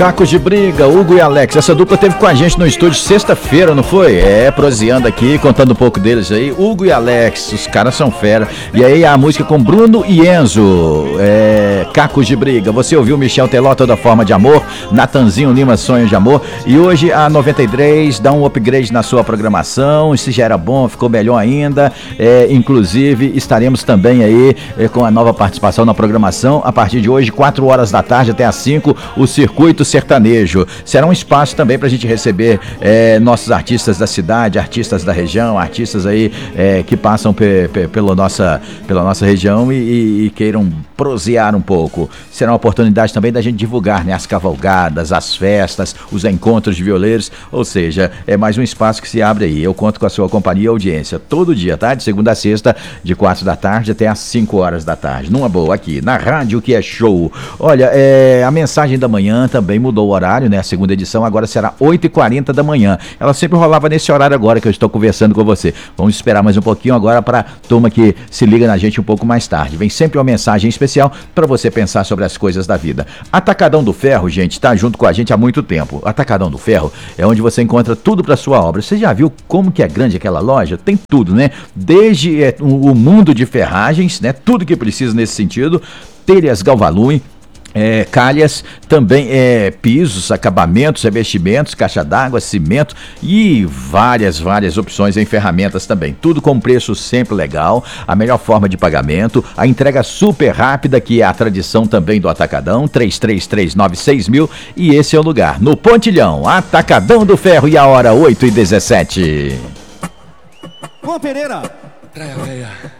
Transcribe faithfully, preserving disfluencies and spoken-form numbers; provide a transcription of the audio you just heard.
Cacos de Briga, Hugo e Alex. Essa dupla teve com a gente no estúdio sexta-feira, não foi? É, proseando aqui, contando um pouco deles aí. Hugo e Alex, os caras são fera. E aí a música com Bruno e Enzo, é, Cacos de Briga. Você ouviu Michel Teló, Toda Forma de Amor, Natanzinho Lima, Sonho de Amor. E hoje a noventa e três dá um upgrade na sua programação. Se já era bom, ficou melhor ainda. É, inclusive, estaremos também aí é, com a nova participação na programação. A partir de hoje, quatro horas da tarde até às cinco, o Circuito Sertanejo. Será um espaço também para a gente receber é, nossos artistas da cidade, artistas da região, artistas aí é, que passam pe, pe, pela, nossa, pela nossa região e, e, e queiram prosear um pouco. Será uma oportunidade também da gente divulgar, né, as cavalgadas, as festas, os encontros de violeiros, ou seja, é mais um espaço que se abre aí. Eu conto com a sua companhia e audiência todo dia, tá? De segunda a sexta, de quatro da tarde até às cinco horas da tarde. Numa boa, aqui na rádio que é show. Olha, é, a mensagem da manhã também mudou o horário, né? A segunda edição agora será oito e quarenta da manhã. Ela sempre rolava nesse horário agora que eu estou conversando com você. Vamos esperar mais um pouquinho agora para a turma que se liga na gente um pouco mais tarde. Vem sempre uma mensagem especial para você pensar sobre as coisas da vida. Atacadão do Ferro, gente, tá junto com a gente há muito tempo. Atacadão do Ferro é onde você encontra tudo para sua obra. Você já viu como que é grande aquela loja? Tem tudo, né? Desde é, o, o mundo de ferragens, né? Tudo que precisa nesse sentido. Telhas Galvalume, É, calhas, também é, pisos, acabamentos, revestimentos, caixa d'água, cimento e várias, várias opções em ferramentas também. Tudo com preço sempre legal, a melhor forma de pagamento, a entrega super rápida, que é a tradição também do Atacadão, três três três nove seis mil, e esse é o lugar, no Pontilhão, Atacadão do Ferro, e a hora oito e dezessete. Juan Pereira. Praia Velha.